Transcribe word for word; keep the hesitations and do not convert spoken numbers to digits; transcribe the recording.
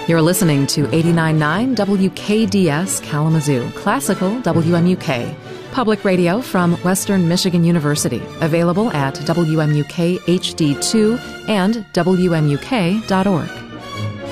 You're listening to eighty-nine point nine W K D S Kalamazoo, Classical W M U K. Public radio from Western Michigan University, available at W M U K H D two and W M U K dot org.